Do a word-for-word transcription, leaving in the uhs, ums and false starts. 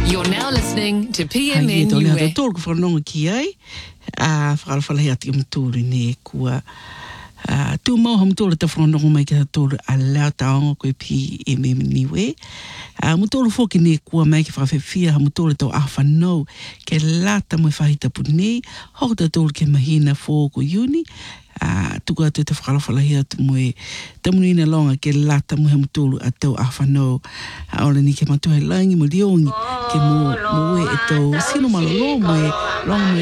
You're now listening to P M N Hai e tole Niue. hata tōru ka whanonga ki ai. A whakalawhalahi ati o mtōru ne kua. Uh, tu mau ha mtōru ta whanonga mai ki ta tōru a leo taonga koe P M N Niue. Uh, mtōru fōki ne kua mai ki whakawhewhia ha mtōru tau a whanau ke lata mo whahita puni. Hoko ta tōru ke mahina fōko uni. Uh, tuku atu te whakalawhalahi atu mo e tamunuina longa ke lata mo he mtōru a tau a whanau. A ora ni ke matuhai langi mo liongi ke mo mo e tau sino malolo mo e longa mo e